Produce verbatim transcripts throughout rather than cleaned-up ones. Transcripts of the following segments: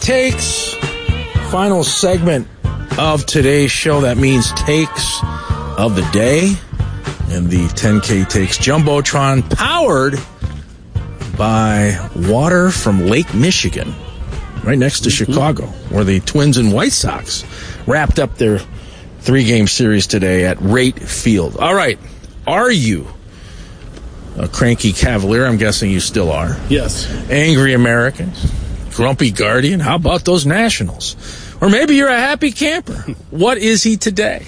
Takes, final segment of today's show. That means takes of the day. And the ten K Takes Jumbotron, powered by water from Lake Michigan, right next to mm-hmm. Chicago, where the Twins and White Sox wrapped up their three-game series today at Rate Field. All right, are you a cranky Cavalier? I'm guessing you still are. Yes. Angry American? Grumpy Guardian? How about those Nationals? Or maybe you're a happy camper. What is he today?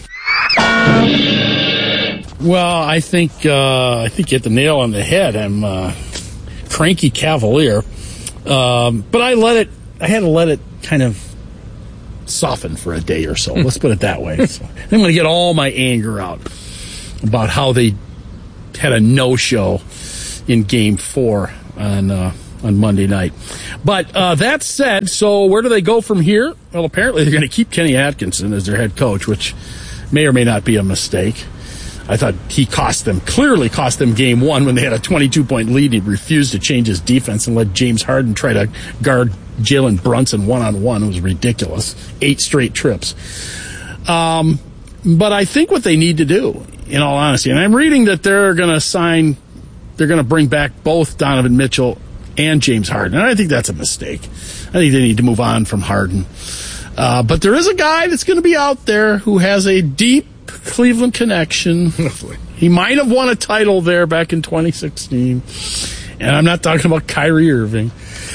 Well, I think uh, I think you hit the nail on the head. I'm uh, cranky Cavalier, um, but I let it. I had to let it kind of soften for a day or so. Let's put it that way. So I'm going to get all my anger out about how they had a no-show in Game Four on uh, on Monday night. But uh, that said, so where do they go from here? Well, apparently they're going to keep Kenny Atkinson as their head coach, which may or may not be a mistake. I thought he cost them, clearly cost them game one when they had a twenty-two point lead. He refused to change his defense and let James Harden try to guard Jalen Brunson one-on-one. It was ridiculous. Eight straight trips. Um, but I think what they need to do, in all honesty, and I'm reading that they're going to sign, they're going to bring back both Donovan Mitchell and James Harden. And I think that's a mistake. I think they need to move on from Harden. Uh, but there is a guy that's going to be out there who has a deep Cleveland connection. He might have won a title there back in twenty sixteen. And I'm not talking about Kyrie Irving.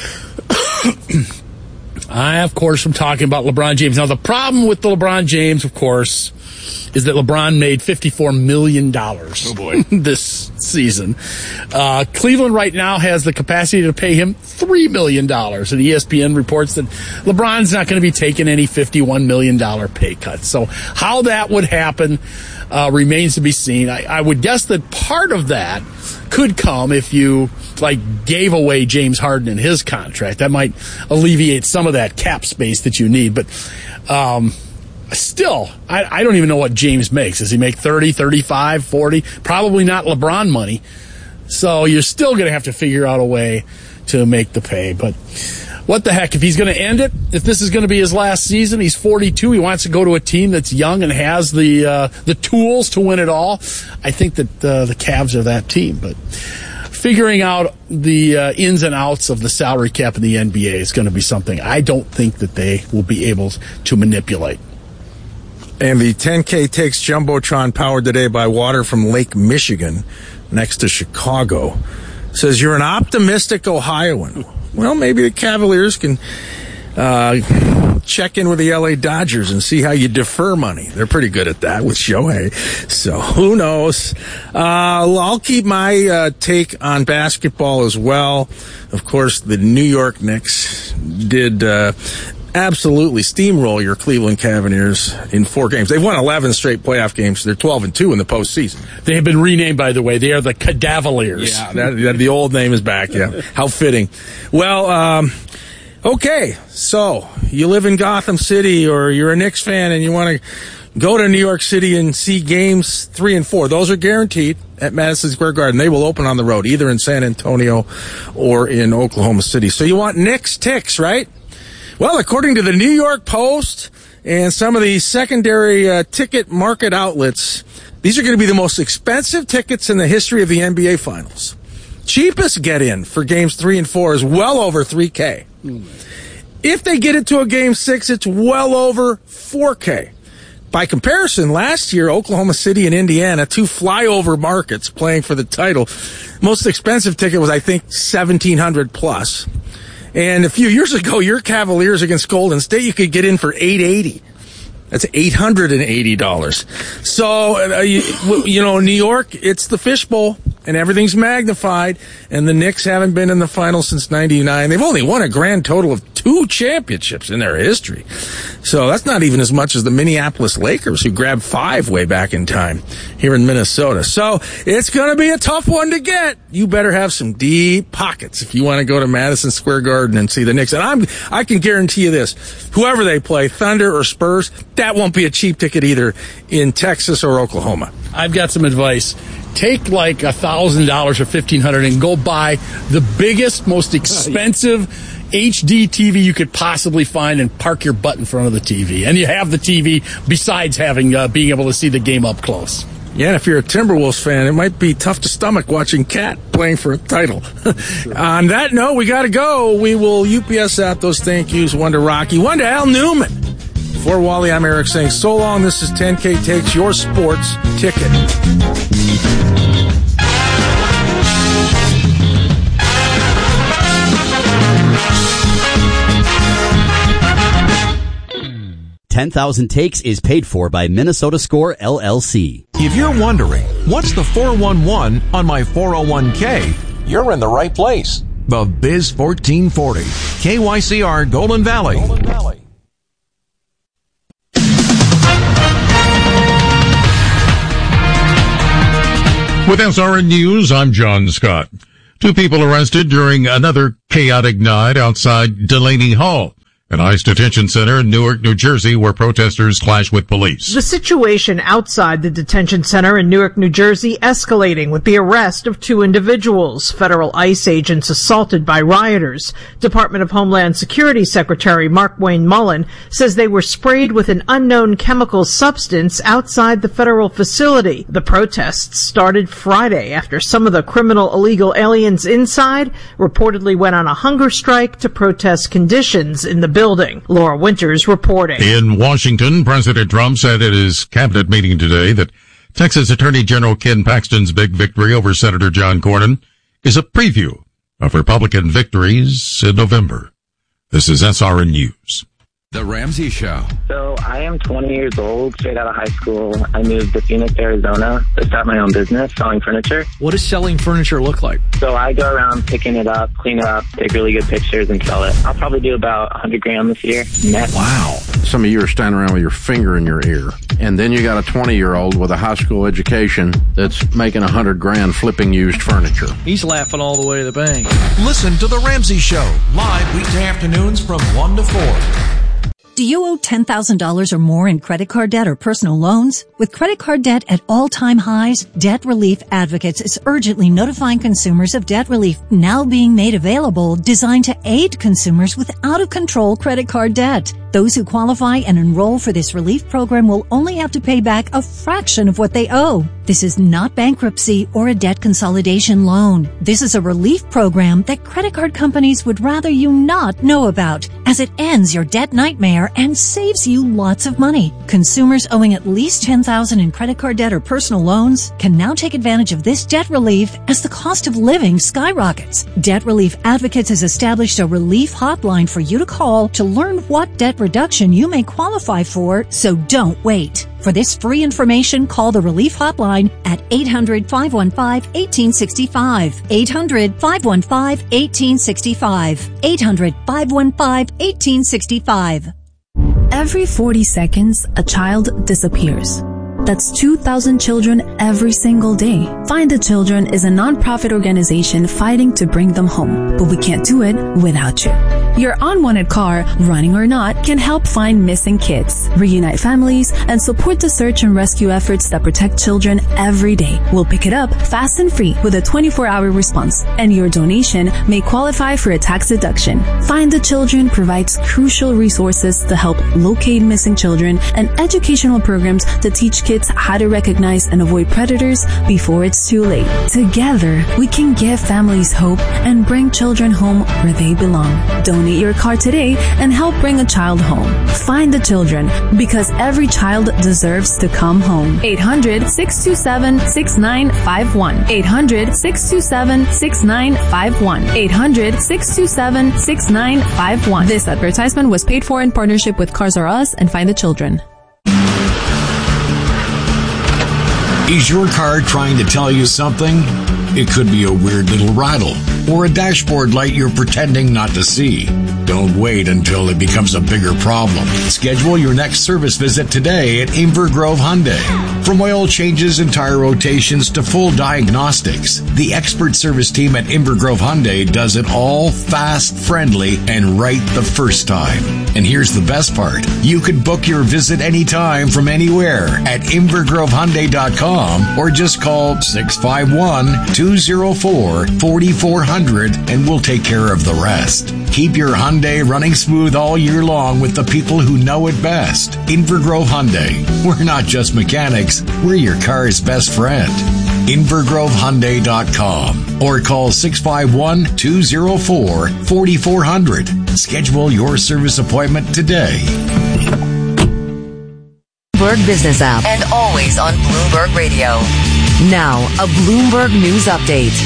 I, of course, am talking about LeBron James. Now, the problem with the LeBron James, of course, is that LeBron made fifty-four million dollars oh boy. this season. Uh, Cleveland right now has the capacity to pay him three million dollars. And E S P N reports that LeBron's not going to be taking any fifty-one million dollars pay cuts. So how that would happen uh, remains to be seen. I, I would guess that part of that could come if you like gave away James Harden in his contract. That might alleviate some of that cap space that you need. But um Still, I, I don't even know what James makes. Does he make thirty, thirty-five, forty? Probably not LeBron money. So you're still going to have to figure out a way to make the pay. But what the heck, if he's going to end it, if this is going to be his last season, he's forty-two, he wants to go to a team that's young and has the uh, the tools to win it all, I think that uh, the Cavs are that team. But figuring out the uh, ins and outs of the salary cap in the N B A is going to be something I don't think that they will be able to manipulate. And the ten K Takes Jumbotron, powered today by water from Lake Michigan, next to Chicago, says you're an optimistic Ohioan. Well, maybe the Cavaliers can uh, check in with the L A Dodgers and see how you defer money. They're pretty good at that with Shohei. So who knows? Uh, I'll keep my uh, take on basketball as well. Of course, the New York Knicks did Uh, absolutely steamroll your Cleveland Cavaliers in four games. They've won eleven straight playoff games. They're twelve and two in the postseason. They have been renamed, by the way. They are the Cadavaliers. Yeah, that, that, the old name is back, yeah. How fitting. Well, um, okay, so you live in Gotham City or you're a Knicks fan and you want to go to New York City and see games three and four. Those are guaranteed at Madison Square Garden. They will open on the road, either in San Antonio or in Oklahoma City. So you want Knicks ticks, right? Well, according to the New York Post and some of the secondary uh, ticket market outlets, these are going to be the most expensive tickets in the history of the N B A Finals. Cheapest get-in for games three and four is well over three K. If they get it to a game six, it's well over four K. By comparison, last year, Oklahoma City and Indiana, two flyover markets playing for the title, most expensive ticket was, I think, seventeen hundred plus. And a few years ago, your Cavaliers against Golden State, you could get in for eight hundred eighty dollars. That's eight hundred eighty dollars. So, uh, you, you know, New York, it's the fishbowl, and everything's magnified, and the Knicks haven't been in the finals since ninety-nine. They've only won a grand total of two championships in their history. So that's not even as much as the Minneapolis Lakers, who grabbed five way back in time here in Minnesota. So it's going to be a tough one to get. You better have some deep pockets if you want to go to Madison Square Garden and see the Knicks. And I'm, I can guarantee you this, whoever they play, Thunder or Spurs, that won't be a cheap ticket either in Texas or Oklahoma. I've got some advice. Take like a thousand dollars or fifteen hundred and go buy the biggest, most expensive H D T V you could possibly find and park your butt in front of the T V. And you have the T V besides having uh, being able to see the game up close. Yeah, and if you're a Timberwolves fan, it might be tough to stomach watching Cat playing for a title. On that note, we got to go. We will U P S out those thank yous. One to Rocky, one to Al Newman. For Wally, I'm Eric saying so long. This is ten K Takes, your sports ticket. ten thousand Takes is paid for by Minnesota Score, L L C. If you're wondering, what's the four one one on my four oh one k? You're in the right place. The Biz fourteen forty. K Y C R Golden Valley. Golden Valley. With S R N News, I'm John Scott. Two people arrested during another chaotic night outside Delaney Hall, an ICE detention center in Newark, New Jersey, where protesters clashed with police. The situation outside the detention center in Newark, New Jersey, escalating with the arrest of two individuals, federal ICE agents assaulted by rioters. Department of Homeland Security Secretary Mark Wayne Mullen says they were sprayed with an unknown chemical substance outside the federal facility. The protests started Friday after some of the criminal illegal aliens inside reportedly went on a hunger strike to protest conditions in the building. Laura Winters reporting. In Washington, President Trump said at his cabinet meeting today that Texas Attorney General Ken Paxton's big victory over Senator John Cornyn is a preview of Republican victories in November. This is S R N News. The Ramsey Show. So I am twenty years old, straight out of high school. I moved to Phoenix, Arizona to start my own business selling furniture. What does selling furniture look like? So I go around picking it up, clean it up, take really good pictures and sell it. I'll probably do about one hundred grand this year net. Wow. Some of you are standing around with your finger in your ear. And then you got a twenty-year-old with a high school education that's making one hundred grand flipping used furniture. He's laughing all the way to the bank. Listen to The Ramsey Show, live weekday afternoons from one to four. Do you owe ten thousand dollars or more in credit card debt or personal loans? With credit card debt at all-time highs, Debt Relief Advocates is urgently notifying consumers of debt relief now being made available, designed to aid consumers with out-of-control credit card debt. Those who qualify and enroll for this relief program will only have to pay back a fraction of what they owe. This is not bankruptcy or a debt consolidation loan. This is a relief program that credit card companies would rather you not know about, as it ends your debt nightmare and saves you lots of money. Consumers owing at least ten thousand dollars in credit card debt or personal loans can now take advantage of this debt relief as the cost of living skyrockets. Debt Relief Advocates has established a relief hotline for you to call to learn what debt reduction you may qualify for, so don't wait. For this free information, call the Relief Hotline at eight hundred, five one five, one eight six five. eight hundred, five one five, one eight six five. eight hundred, five one five, one eight six five. Every forty seconds, a child disappears. That's two thousand children every single day. Find the Children is a non-profit organization fighting to bring them home, but we can't do it without you. Your unwanted car, running or not, can help find missing kids, reunite families, and support the search and rescue efforts that protect children every day. We'll pick it up fast and free with a twenty-four hour response, and your donation may qualify for a tax deduction. Find the Children provides crucial resources to help locate missing children and educational programs to teach kids how to recognize and avoid predators before it's too late. Together, we can give families hope and bring children home where they belong. Donate your car today and help bring a child home. Find the Children, because every child deserves to come home. eight hundred, six two seven, six nine five one. eight hundred, six two seven, six nine five one. eight hundred, six two seven, six nine five one. This advertisement was paid for in partnership with Cars R Us and Find the Children. Is your car trying to tell you something? It could be a weird little rattle or a dashboard light you're pretending not to see. Don't wait until it becomes a bigger problem. Schedule your next service visit today at Inver Grove Hyundai. From oil changes and tire rotations to full diagnostics, the expert service team at Inver Grove Hyundai does it all fast, friendly, and right the first time. And here's the best part. You can book your visit anytime from anywhere at inver grove hyundai dot com or just call six five one, two oh four, four four zero hundred and we'll take care of the rest. Keep your Hyundai running smooth all year long with the people who know it best. Invergrove Hyundai. We're not just mechanics, we're your car's best friend. Invergrove Hyundai dot com or call six five one, two oh four, four four zero zero. Schedule your service appointment today. Bloomberg Business app and always on Bloomberg Radio. Now, a Bloomberg News Update.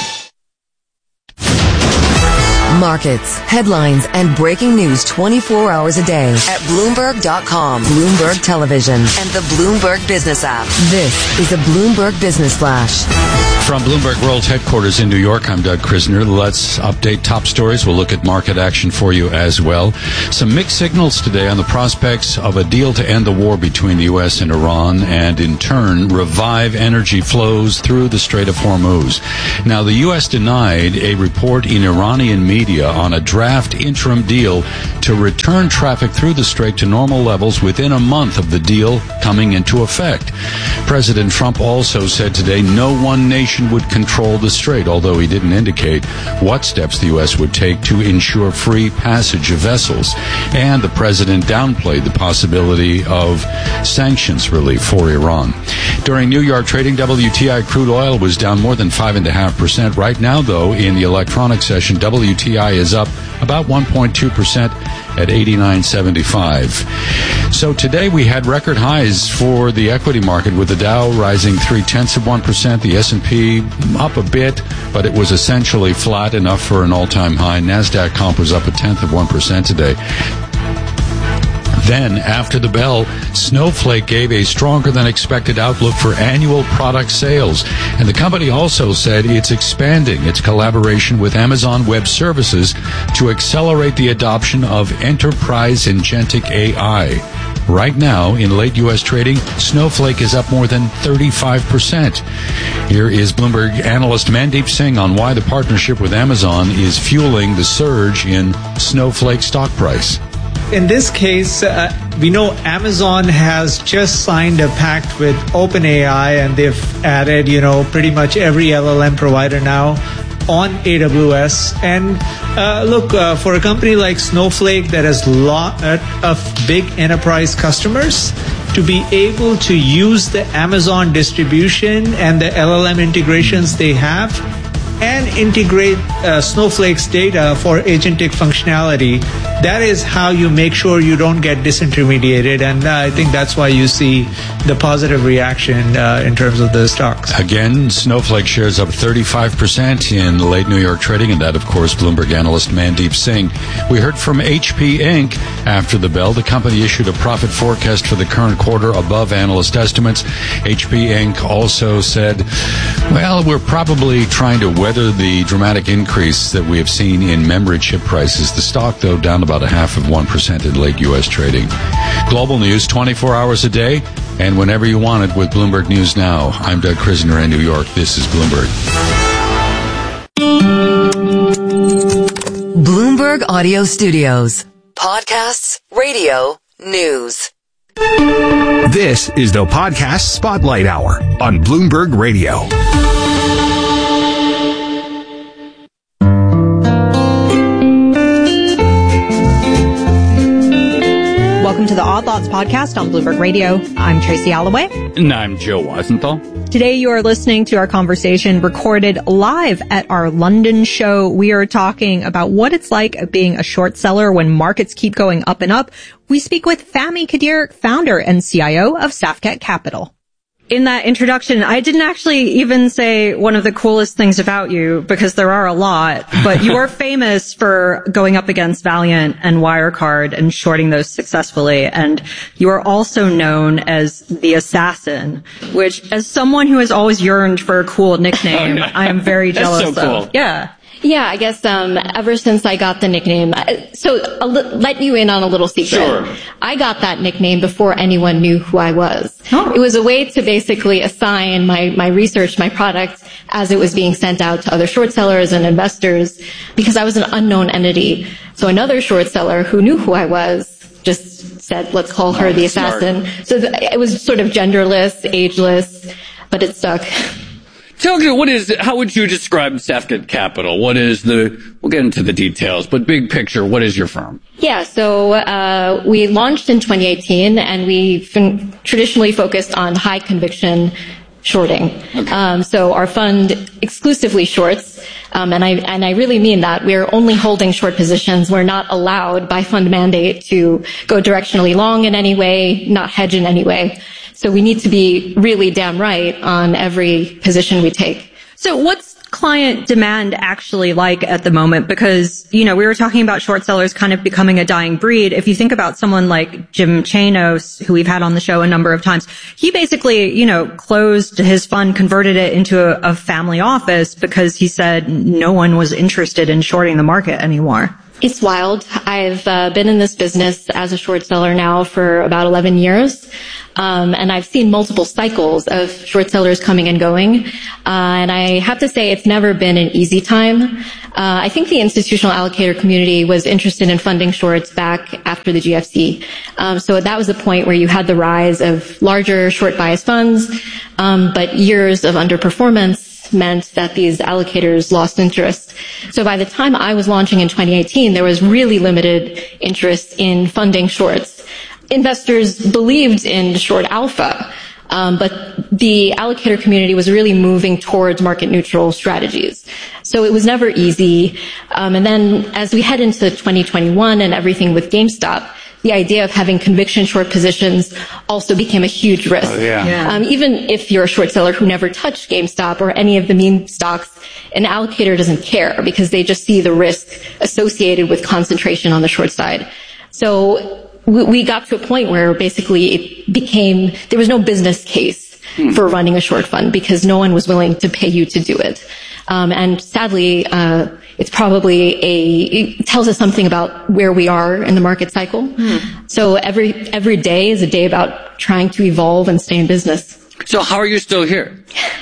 Markets, headlines, and breaking news twenty-four hours a day at Bloomberg dot com, Bloomberg Television, and the Bloomberg Business app. This is a Bloomberg Business Flash. From Bloomberg World Headquarters in New York, I'm Doug Krisner. Let's update top stories. We'll look at market action for you as well. Some mixed signals today on the prospects of a deal to end the war between the U S and Iran and, in turn, revive energy flows through the Strait of Hormuz. Now, the U S denied a report in Iranian media on a draft interim deal to return traffic through the Strait to normal levels within a month of the deal coming into effect. President Trump also said today no one nation would control the Strait, although he didn't indicate what steps the U S would take to ensure free passage of vessels. And the president downplayed the possibility of sanctions relief for Iran. During New York trading, W T I crude oil was down more than five point five percent. Right now, though, in the electronic session, W T I is up about one point two percent at eighty-nine seventy-five. So today we had record highs for the equity market, with the Dow rising three-tenths of one percent, the S and P up a bit, but it was essentially flat, enough for an all-time high. NASDAQ comp was up a tenth of one percent today. Then, after the bell, Snowflake gave a stronger than expected outlook for annual product sales. And the company also said it's expanding its collaboration with Amazon Web Services to accelerate the adoption of enterprise agentic A I. Right now, in late U S trading, Snowflake is up more than thirty-five percent. Here is Bloomberg analyst Mandeep Singh on why the partnership with Amazon is fueling the surge in Snowflake stock price. In this case, uh, we know Amazon has just signed a pact with OpenAI, and they've added, you know, pretty much every L L M provider now on A W S. And uh, look, uh, for a company like Snowflake that has a lot of big enterprise customers, to be able to use the Amazon distribution and the L L M integrations they have and integrate uh, Snowflake's data for agentic functionality, that is how you make sure you don't get disintermediated. And uh, I think that's why you see the positive reaction uh, in terms of the stocks. Again, Snowflake shares up thirty-five percent in late New York trading, and that, of course, Bloomberg analyst Mandeep Singh. We heard from H P Incorporated after the bell. The company issued a profit forecast for the current quarter above analyst estimates. H P Incorporated also said, well, we're probably trying to weather the dramatic increase that we have seen in memory chip prices. The stock, though, down about a half of one percent in late U S trading. Global news twenty-four hours a day and whenever you want it with Bloomberg News Now. I'm Doug Krisner in New York. This is Bloomberg. Bloomberg Audio Studios. Podcasts, radio, news. This is the Podcast Spotlight Hour on Bloomberg Radio. Welcome to the Odd Lots podcast on Bloomberg Radio. I'm Tracy Alloway. And I'm Joe Weisenthal. Today you are listening to our conversation recorded live at our London show. We are talking about what it's like being a short seller when markets keep going up and up. We speak with Fahmi Kadir, founder and C I O of Safket Capital. In that introduction, I didn't actually even say one of the coolest things about you, because there are a lot, but you are famous for going up against Valiant and Wirecard and shorting those successfully. And you are also known as the Assassin, which, as someone who has always yearned for a cool nickname, I am very jealous That's so cool. of. Yeah. Yeah, I guess um ever since I got the nickname, so a li- let you in on a little secret. Sure. I got that nickname before anyone knew who I was. Oh. It was a way to basically assign my my research, my product, as it was being sent out to other short sellers and investors, because I was an unknown entity. So another short seller who knew who I was just said, let's call her the Assassin. So th- it was sort of genderless, ageless, but it stuck. Tell me, what is, how would you describe Safnet Capital? What is the, we'll get into the details, but big picture, what is your firm? Yeah, so uh, we launched in twenty eighteen, and we've been traditionally focused on high conviction shorting. Okay. Um, so our fund exclusively shorts, um, and I and I really mean that. We're only holding short positions. We're not allowed by fund mandate to go directionally long in any way, not hedge in any way. So we need to be really damn right on every position we take. So what's client demand actually like at the moment? Because, you know, we were talking about short sellers kind of becoming a dying breed. If you think about someone like Jim Chanos, who we've had on the show a number of times, he basically, you know, closed his fund, converted it into a, a family office because he said no one was interested in shorting the market anymore. It's wild. I've uh, been in this business as a short seller now for about eleven years. Um, and I've seen multiple cycles of short sellers coming and going. Uh, and I have to say it's never been an easy time. Uh, I think the institutional allocator community was interested in funding shorts back after the G F C. Um, so that was the point where you had the rise of larger short bias funds, um, but years of underperformance meant that these allocators lost interest. So by the time I was launching in twenty eighteen, there was really limited interest in funding shorts. Investors believed in short alpha, um, but the allocator community was really moving towards market neutral strategies. So it was never easy. Um, and then as we head into twenty twenty-one and everything with GameStop, the idea of having conviction short positions also became a huge risk. Oh, yeah. Yeah. Um, even if you're a short seller who never touched GameStop or any of the meme stocks, an allocator doesn't care because they just see the risk associated with concentration on the short side. So we, we got to a point where basically it became, there was no business case hmm. for running a short fund because no one was willing to pay you to do it. Um, and sadly, uh, it's probably a, it tells us something about where we are in the market cycle. Hmm. So every, every day is a day about trying to evolve and stay in business. So how are you still here?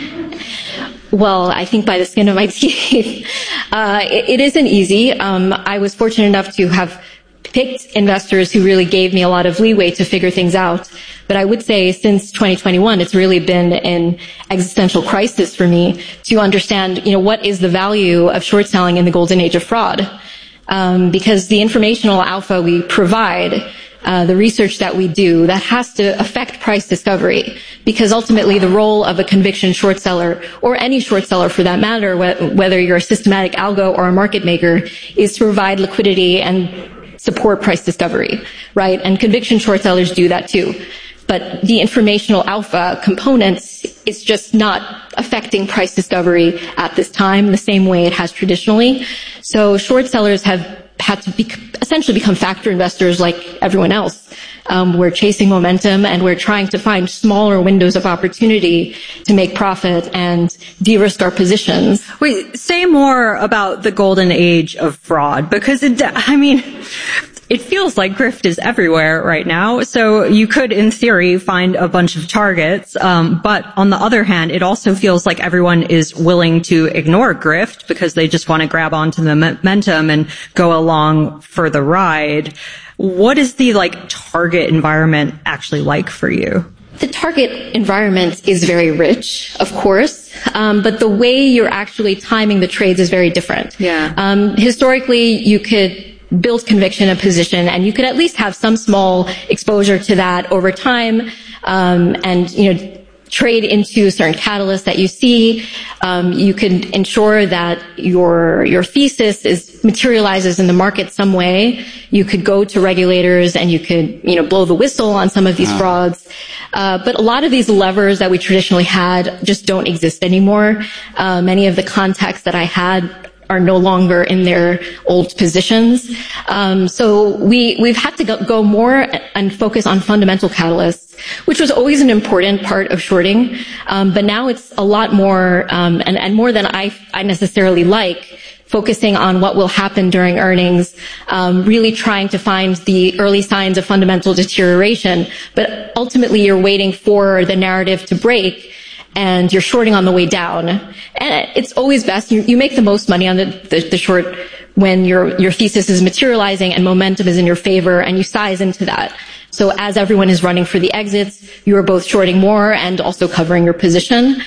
Well, I think by the skin of my teeth. uh, it, it isn't easy. Um, I was fortunate enough to have picked investors who really gave me a lot of leeway to figure things out. But I would say since twenty twenty-one, it's really been an existential crisis for me to understand, you know, what is the value of short selling in the golden age of fraud? Um, because the informational alpha we provide, uh, the research that we do, that has to affect price discovery. Because ultimately the role of a conviction short seller, or any short seller for that matter, wh- whether you're a systematic algo or a market maker, is to provide liquidity and support price discovery, right? And conviction short sellers do that too. But the informational alpha components is just not affecting price discovery at this time the same way it has traditionally. So short sellers have had to be, essentially become factor investors like everyone else. Um, we're chasing momentum and we're trying to find smaller windows of opportunity to make profit and de-risk our positions. Wait, say more about the golden age of fraud, because it, I mean, it feels like grift is everywhere right now. So you could, in theory, find a bunch of targets. Um, but on the other hand, it also feels like everyone is willing to ignore grift because they just want to grab onto the momentum and go along for the ride. What is the like target environment actually like for you? The target environment is very rich, of course, um, but the way you're actually timing the trades is very different. Yeah. Um, historically, you could build conviction in a position and you could at least have some small exposure to that over time, um, and, you know, trade into certain catalysts that you see. Um, you could ensure that your your thesis is materializes in the market some way. You could go to regulators and you could, you know, blow the whistle on some of these wow. frauds. Uh, but a lot of these levers that we traditionally had just don't exist anymore. Uh, many of the contacts that I had are no longer in their old positions. Um, so we, we've had to go, go more and focus on fundamental catalysts, which was always an important part of shorting. Um, but now it's a lot more, um, and, and more than I, I necessarily like, focusing on what will happen during earnings, um, really trying to find the early signs of fundamental deterioration. But ultimately you're waiting for the narrative to break and you're shorting on the way down. And it's always best, you, you make the most money on the, the, the short when your, your thesis is materializing and momentum is in your favor and you size into that. So as everyone is running for the exits, you are both shorting more and also covering your position.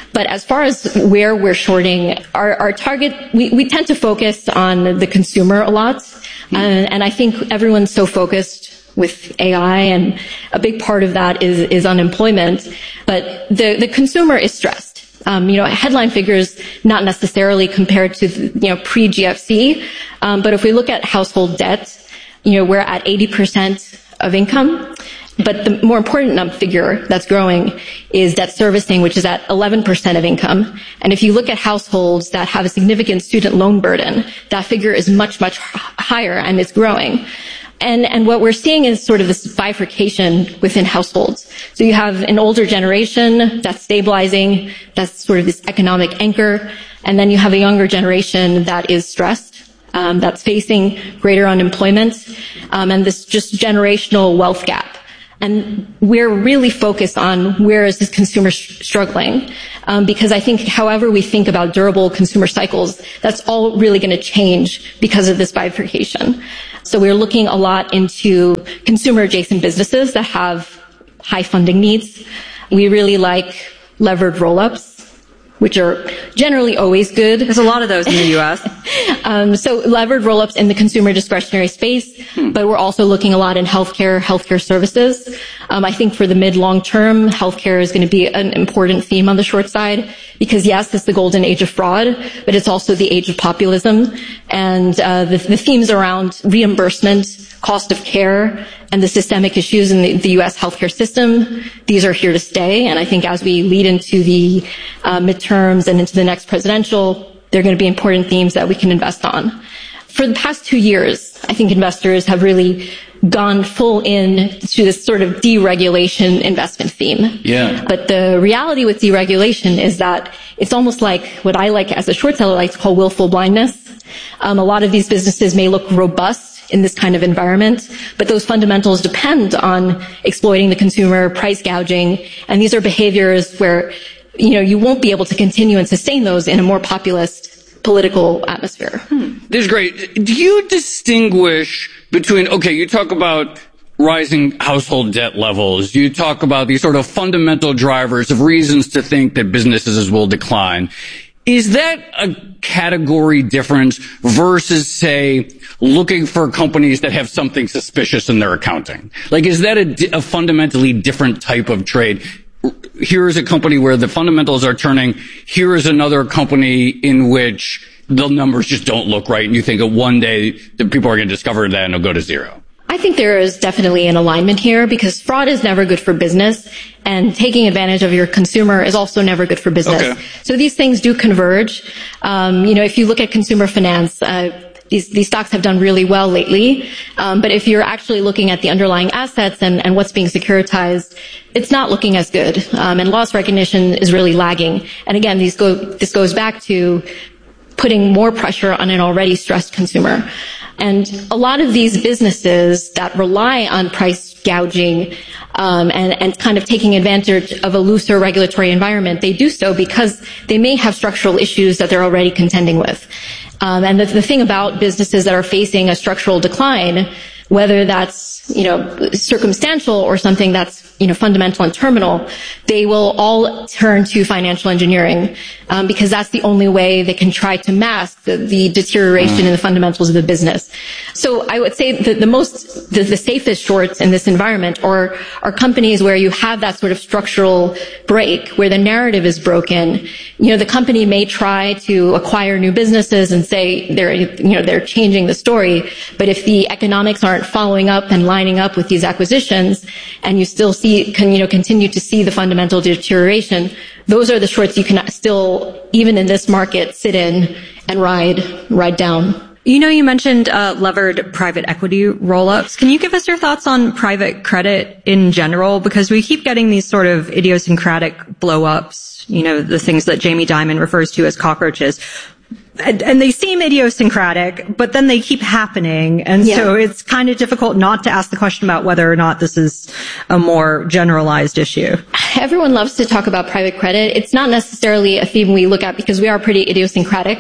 But as far as where we're shorting, our, our target, we, we tend to focus on the consumer a lot. Mm-hmm. And, and I think everyone's so focused with A I, and a big part of that is, is unemployment. But the, the consumer is stressed. Um, you know, headline figures not necessarily compared to, you know, pre-G F C. Um, but if we look at household debt, you know, we're at eighty percent of income. But the more important figure that's growing is debt servicing, which is at eleven percent of income. And if you look at households that have a significant student loan burden, that figure is much, much higher, and it's growing. And, and what we're seeing is sort of this bifurcation within households. So you have an older generation that's stabilizing, that's sort of this economic anchor. And then you have a younger generation that is stressed, um, that's facing greater unemployment, um, and this just generational wealth gap. And we're really focused on where is this consumer sh- struggling, um, because I think however we think about durable consumer cycles, that's all really going to change because of this bifurcation. So we're looking a lot into consumer adjacent businesses that have high funding needs. We really like levered roll-ups, which are generally always good. There's a lot of those in the U S. um, so levered roll-ups in the consumer discretionary space, hmm. but we're also looking a lot in healthcare, healthcare services. Um, I think for the mid-long term, healthcare is going to be an important theme on the short side because yes, it's the golden age of fraud, but it's also the age of populism. And uh, the, the themes around reimbursement, cost of care, and the systemic issues in the, the U S healthcare system, these are here to stay. And I think as we lead into the uh, midterms and into the next presidential, they're going to be important themes that we can invest on. For the past two years, I think investors have really gone full in to this sort of deregulation investment theme. Yeah. But the reality with deregulation is that it's almost like what I like as a short seller like to call willful blindness. Um, a lot of these businesses may look robust in this kind of environment, but those fundamentals depend on exploiting the consumer, price gouging, and these are behaviors where, you know, you won't be able to continue and sustain those in a more populist political atmosphere. Hmm. This is great. Do you distinguish between, okay, you talk about rising household debt levels, you talk about these sort of fundamental drivers of reasons to think that businesses will decline. Is that a category difference versus, say, looking for companies that have something suspicious in their accounting? Like, is that a, a fundamentally different type of trade? Here is a company where the fundamentals are turning. Here is another company in which the numbers just don't look right, and you think that one day the people are going to discover that and it'll go to zero. I think there is definitely an alignment here because fraud is never good for business and taking advantage of your consumer is also never good for business. Okay. So these things do converge. Um, you know, if you look at consumer finance, uh, these, these stocks have done really well lately. Um, but if you're actually looking at the underlying assets and, and what's being securitized, it's not looking as good. Um, and loss recognition is really lagging. And again, these go, this goes back to putting more pressure on an already stressed consumer. And a lot of these businesses that rely on price gouging um, and, and kind of taking advantage of a looser regulatory environment, they do so because they may have structural issues that they're already contending with. Um, and the, the thing about businesses that are facing a structural decline, whether that's, you know, circumstantial or something that's, you know, fundamental and terminal, they will all turn to financial engineering, um, because that's the only way they can try to mask the, the deterioration in the fundamentals of the business. So I would say that the most, the, the safest shorts in this environment are, are companies where you have that sort of structural break, where the narrative is broken. You know, the company may try to acquire new businesses and say they're, you know, they're changing the story, but if the economics aren't following up and lining up with these acquisitions, and you still see can, you know, continue to see the fundamental deterioration, those are the shorts you can still, even in this market, sit in and ride, ride down. You know, you mentioned uh, levered private equity roll-ups. Can you give us your thoughts on private credit in general? Because we keep getting these sort of idiosyncratic blow-ups, you know, the things that Jamie Dimon refers to as cockroaches. And, and they seem idiosyncratic, but then they keep happening. And yeah. so it's kind of difficult not to ask the question about whether or not this is a more generalized issue. Everyone loves to talk about private credit. It's not necessarily a theme we look at because we are pretty idiosyncratic.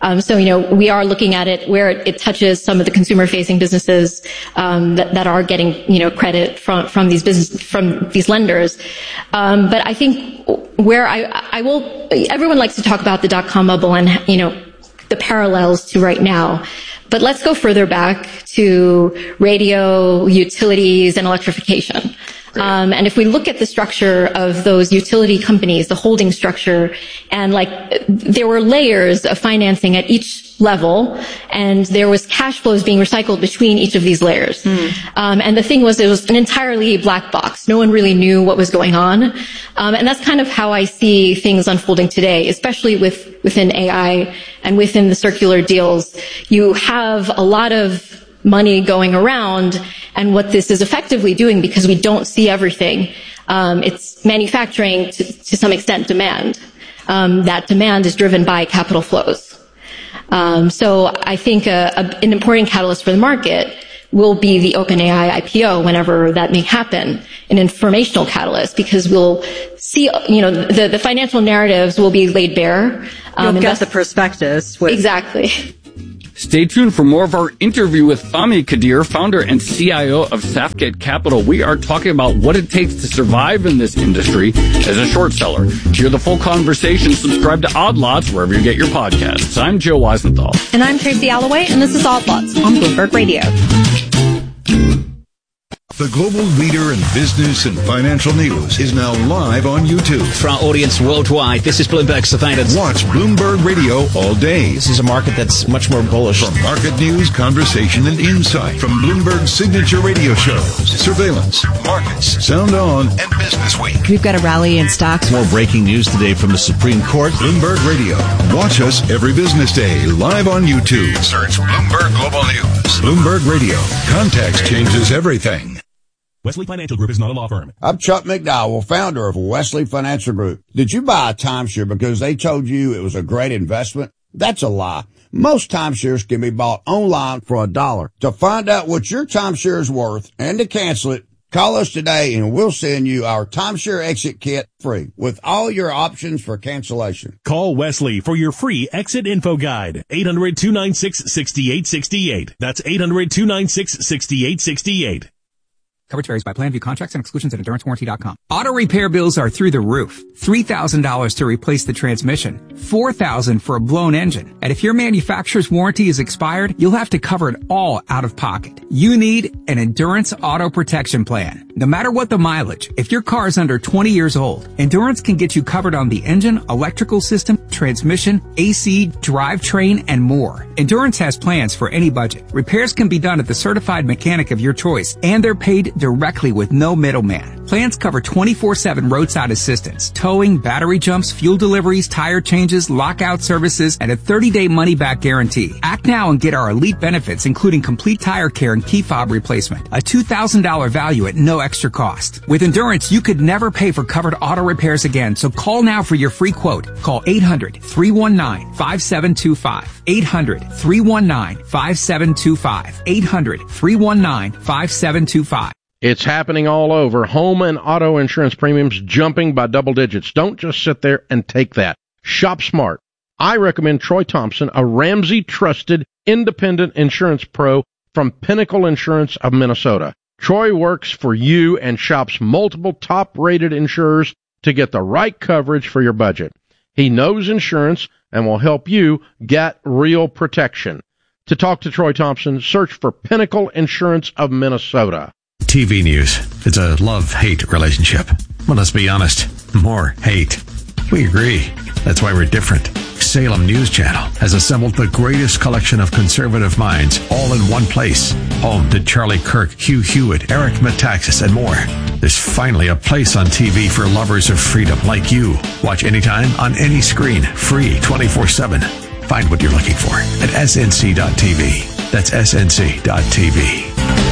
Um, so, you know, we are looking at it where it, it touches some of the consumer-facing businesses um, that, that are getting, you know, credit from from these business from these lenders. Um, but I think where I I will, everyone likes to talk about the dot-com bubble and, you know, the parallels to right now. But let's go further back to radio, utilities, and electrification. Um, and if we look at the structure of those utility companies, the holding structure, and like there were layers of financing at each level, and there was cash flows being recycled between each of these layers. Mm. Um, and the thing was, it was an entirely black box. No one really knew what was going on. Um, and that's kind of how I see things unfolding today, especially with within A I and within the circular deals. You have a lot of money going around, and what this is effectively doing, because we don't see everything, um, it's manufacturing to, to some extent demand. Um, that demand is driven by capital flows. Um, so I think a, a, an important catalyst for the market will be the OpenAI I P O whenever that may happen, an informational catalyst, because we'll see, you know, the, the financial narratives will be laid bare. Um, You'll get the prospectus. With- exactly. Stay tuned for more of our interview with Fahmi Kadir, founder and C I O of Safkhet Capital. We are talking about what it takes to survive in this industry as a short seller. To hear the full conversation, subscribe to Odd Lots wherever you get your podcasts. I'm Joe Weisenthal. And I'm Tracy Alloway, and this is Odd Lots on Bloomberg Radio. The global leader in business and financial news is now live on YouTube. For our audience worldwide, this is Bloomberg Surveillance. Watch Bloomberg Radio all day. This is a market that's much more bullish. For market news, conversation, and insight from Bloomberg's signature radio shows, Surveillance, Markets, Sound On, and Business Week. We've got a rally in stocks. More breaking news today from the Supreme Court. Bloomberg Radio. Watch us every business day live on YouTube. Search Bloomberg Global News. Bloomberg Radio. Context changes everything. Wesley Financial Group is not a law firm. I'm Chuck McDowell, founder of Wesley Financial Group. Did you buy a timeshare because they told you it was a great investment? That's a lie. Most timeshares can be bought online for a dollar. To find out what your timeshare is worth and to cancel it, call us today and we'll send you our timeshare exit kit free with all your options for cancellation. Call Wesley for your free exit info guide. eight hundred, two nine six, six eight six eight. That's eight hundred, two nine six, six eight six eight. Coverage varies by plan. View contracts and exclusions at endurance warranty dot com. Auto repair bills are through the roof. three thousand dollars to replace the transmission. four thousand dollars for a blown engine. And if your manufacturer's warranty is expired, you'll have to cover it all out of pocket. You need an Endurance Auto Protection Plan. No matter what the mileage, if your car is under twenty years old, Endurance can get you covered on the engine, electrical system, transmission, A C, drivetrain, and more. Endurance has plans for any budget. Repairs can be done at the certified mechanic of your choice, and they're paid directly with no middleman. Plans cover twenty-four seven roadside assistance, towing, battery jumps, fuel deliveries, tire changes, lockout services, and a thirty-day money-back guarantee. Act now and get our elite benefits, including complete tire care and key fob replacement. A two thousand dollars value at no extra cost. With Endurance, you could never pay for covered auto repairs again, so call now for your free quote. Call eight hundred, three one nine, five seven two five. eight hundred, three one nine, five seven two five. eight hundred, three one nine, five seven two five. It's happening all over. Home and auto insurance premiums jumping by double digits. Don't just sit there and take that. Shop smart. I recommend Troy Thompson, a Ramsey trusted independent insurance pro from Pinnacle Insurance of Minnesota. Troy works for you and shops multiple top-rated insurers to get the right coverage for your budget. He knows insurance and will help you get real protection. To talk to Troy Thompson, search for Pinnacle Insurance of Minnesota. T V news. It's a love-hate relationship. Well, let's be honest. More hate. We agree. That's why we're different. Salem News Channel has assembled the greatest collection of conservative minds all in one place. Home to Charlie Kirk, Hugh Hewitt, Eric Metaxas, and more. There's finally a place on T V for lovers of freedom like you. Watch anytime, on any screen, free twenty-four seven. Find what you're looking for at S N C dot T V. That's S N C dot T V.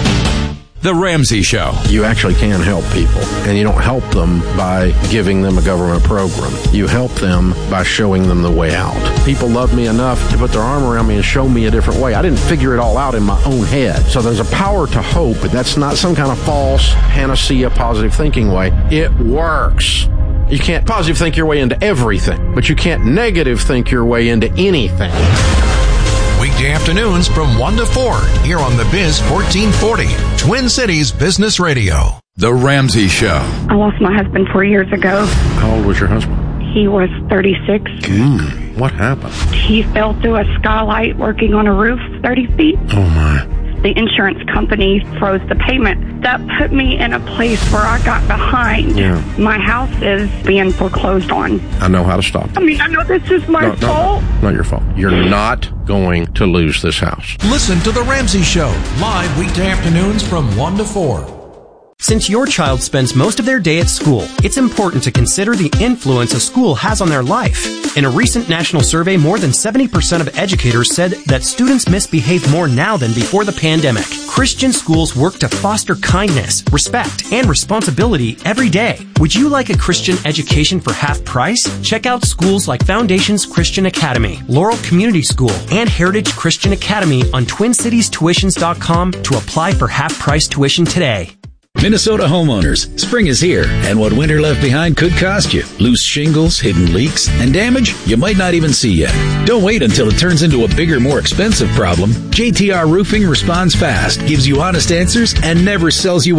The Ramsey Show. You actually can help people, and you don't help them by giving them a government program. You help them by showing them the way out. People love me enough to put their arm around me and show me a different way. I didn't figure it all out in my own head. So there's a power to hope, but that's not some kind of false panacea, positive thinking way. It works. You can't positive think your way into everything, but you can't negative think your way into anything. Weekday afternoons from one to four here on the Biz fourteen forty, Twin Cities Business Radio. The Ramsey Show. I lost my husband four years ago. How old was your husband? He was thirty-six. Mm, what happened? He fell through a skylight working on a roof thirty feet. Oh, my. The insurance company froze the payment. That put me in a place where I got behind. Yeah. My house is being foreclosed on. I know how to stop it. I mean, I know this is my no, fault. No, not your fault. You're not going to lose this house. Listen to The Ramsey Show, live weekday afternoons from one to four. Since your child spends most of their day at school, it's important to consider the influence a school has on their life. In a recent national survey, more than seventy percent of educators said that students misbehave more now than before the pandemic. Christian schools work to foster kindness, respect, and responsibility every day. Would you like a Christian education for half price? Check out schools like Foundations Christian Academy, Laurel Community School, and Heritage Christian Academy on twin cities tuitions dot com to apply for half price tuition today. Minnesota homeowners, spring is here, and what winter left behind could cost you. Loose shingles, hidden leaks, and damage you might not even see yet. Don't wait until it turns into a bigger, more expensive problem. J T R Roofing responds fast, gives you honest answers, and never sells you